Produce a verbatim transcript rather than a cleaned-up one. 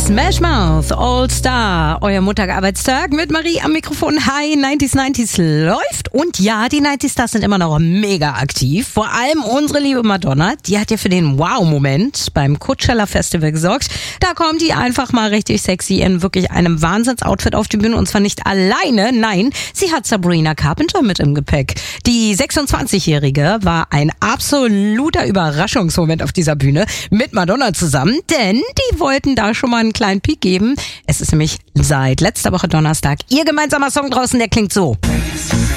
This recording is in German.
Smash Mouth All Star, euer Montagarbeitstag mit Marie am Mikrofon. Hi, neunziger neunzig läuft. Und ja, die neunzig Stars sind immer noch mega aktiv. Vor allem unsere liebe Madonna, die hat ja für den Wow-Moment beim Coachella Festival gesorgt. Da kommt die einfach mal richtig sexy in wirklich einem Wahnsinnsoutfit auf die Bühne. Und zwar nicht alleine, nein, sie hat Sabrina Carpenter mit im Gepäck. Die sechsundzwanzigjährige war ein absoluter Überraschungsmoment auf dieser Bühne mit Madonna zusammen, denn die wollten da schon mal einen kleinen Peek geben. Es ist nämlich seit letzter Woche Donnerstag ihr gemeinsamer Song draußen, der klingt so.